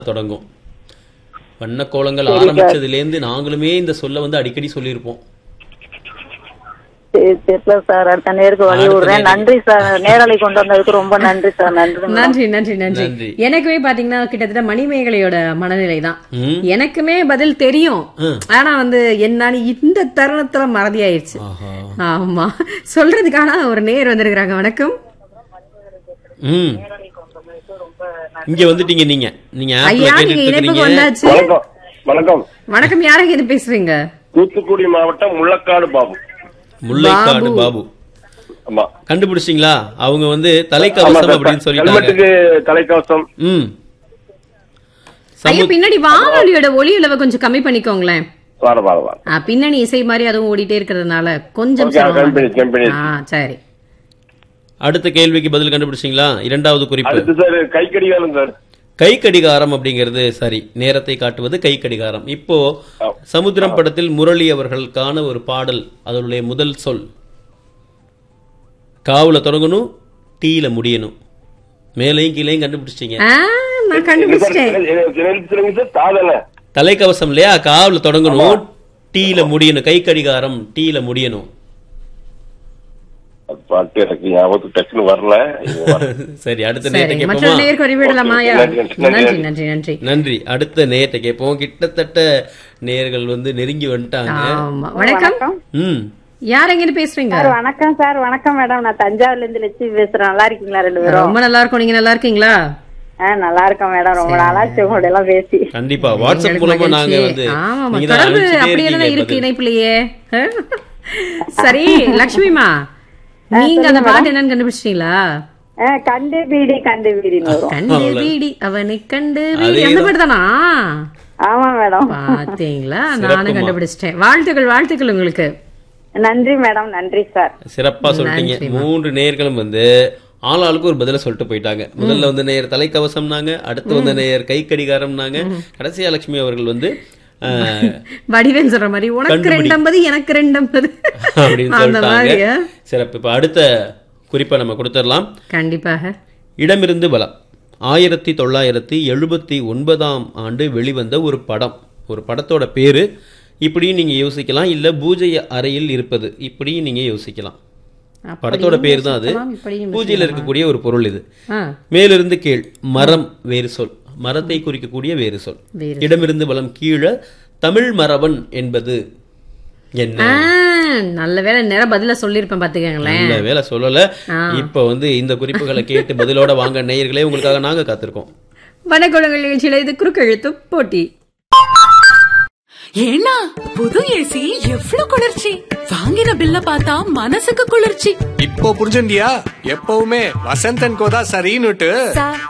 தொடங்கும். வண்ண கோலங்கள் ஆரம்பிச்சதுலேருந்து நாங்களுமே இந்த சொல்ல வந்து அடிக்கடி சொல்லியிருப்போம். தெரியல சார். அடுத்த நேருக்கு வழி விடுறேன். நன்றி சார், நேரலை கொண்டு வந்ததுக்கு ரொம்ப நன்றி சார். நன்றி நன்றி நன்றி. எனக்குமே பாத்தீங்கன்னா கிட்டத்தட்ட மணிமேகலையோட மனநிலை தான். எனக்குமே பதில் தெரியும், ஆனா வந்து என்னால இந்த தருணத்துல மறதி ஆயிடுச்சு. ஆமா, சொல்றதுக்கான ஒரு நேர் வந்திருக்காங்க. வணக்கம். இங்க வந்துட்டீங்க நீங்க. நீங்க ஐயா, நீங்க இணைப்புக்கு வந்தாச்சு. வணக்கம். வணக்கம், யாரங்க இது பேசுறீங்க? தூத்துக்குடி மாவட்டம் முள்ளக்காடு பாபு. முல்லைக்காடு பாபு. ஆமா, கண்டுபிடிச்சிங்களா? அவங்க வந்து தலைக்கவசம் அப்படின்னு சொல்லிட்டாங்க. தலைக்கவசம். ஐயா, பின்னாடி வானொலியோட ஒலி அளவை கொஞ்சம் கம்மி பண்ணிக்கோங்களேன். பின்னணி இசை மாதிரி அதுவும் ஓடிட்டே இருக்கிறதுனால கொஞ்சம் சரி. அடுத்த கேள்விக்கு பதில் கண்டுபிடிச்சிங்களா? இரண்டாவது குறிப்பு கை கடிகாரம் சார். கை கடிகாரம் அப்படிங்கிறது சரி. நேரத்தை காட்டுவது கை கடிகாரம். இப்போ சமுத்திரம் படத்தில் முரளி அவர்களுக்கான ஒரு பாடல், அதனுடைய முதல் சொல் காவுல தொடங்கணும், டீல முடியணும். மேலையும் கீழையும் கண்டுபிடிச்சிட்டீங்க. தலைக்கவசம் இல்லையா? காவுல தொடங்கணும், டீல முடியணும். கை கடிகாரம் டீல முடியணும். சரி, அடுத்த நேரத்தை நன்றி. அடுத்த நேரத்தை கேட்போம். கிட்டத்தட்ட நேர்கள் வந்து நெருங்கி வந்துட்டாங்க. வணக்கம். யார் எங்க பேசுறீங்க? வணக்கம் சார். வணக்கம் மேடம், நான் தஞ்சாவூர்ல இருந்து லட்சுமி பேசுறேன். நல்லா இருக்கீங்களா? ரெண்டு பேரும் ரொம்ப நல்லா இருக்கும். நீங்க நல்லா இருக்கீங்களா? நல்லா இருக்கோம் மேடம். ரொம்ப நாளாச்சு உங்களோட எல்லாம் பேசி. கண்டிப்பா வாட்ஸ்அப் மூலமா நாங்க வந்து அப்படியே இருக்கு இணைப்புலயே. சரி லட்சுமிமா, நீங்க அந்த பாட்டு என்னன்னு கண்டுபிடிச்சிட்டீங்களா? கண்டு பீடி கண்டு பீடி கண்டு பீடி அவனை கண்டு பீடி அந்த பாட்டு தானா? ஆமா மேடம். பாத்தீங்களா, நானும் கண்டுபிடிச்சிட்டேன். வாழ்த்துக்கள் வாழ்த்துக்கள் உங்களுக்கு. நன்றி மேடம். நன்றி சார், சிறப்பா சொல்லிட்டீங்க. 3 நேயர்களும் வந்து ஆளாளுக்கு ஒரு பதில சொல்லிட்டு போயிட்டாங்க. முதல்ல வந்து நேயர் தலைக்கவசம்னாங்க, அடுத்து வந்து நேயர் கை கடிகாரம்னாங்க, கடைசியா லட்சுமி அவர்கள் வந்து வடிவேல் சொல்ற மாதிரி உனக்கு 250 எனக்கு 250 அப்படின்னு சொல்லிட்டாங்க. சிறப்பு. இப்ப அடுத்த குறிப்பை நம்ம கொடுத்துடலாம். கண்டிப்பாக. இடமிருந்து பலம் 1979 ஆண்டு வெளிவந்த ஒரு படம். ஒரு படத்தோட பேரு இப்படியும் நீங்க யோசிக்கலாம், இல்ல பூஜை அறையில் இருப்பது இப்படியும் நீங்க யோசிக்கலாம். படத்தோட பேர் தான் அது. பூஜையில் இருக்கக்கூடிய ஒரு பொருள் இது. மேலிருந்து கீழ் மரம் வேறு சொல், மரத்தை குறிக்கக்கூடிய வேறு சொல். இடமிருந்து பலம் கீழே தமிழ் மரபன் என்பது என்ன? நல்ல வேலை நேரம் பதில சொல்லிருப்பேன் பாத்துக்கங்களேன். நல்ல வேலை சொல்லல. இப்ப வந்து இந்த குறிப்புகளை கேட்டு பதிலோட வாங்க நேயர்களே, உங்களுக்காக நாங்க காத்திருக்கோம். வணக்கங்கள் நிகழ்ச்சியில இது குறுக்கெழுத்து போட்டி. ஏன்னா புது ஏசி எவ்வளவு குளிர்ச்சி! வாங்கின பில்ல பார்த்தா மனசுக்கு குளிர்ச்சி. இப்போ புரிஞ்சுண்டியா? எப்பவுமே வசந்தன் கோதா சரின்னுட்டு.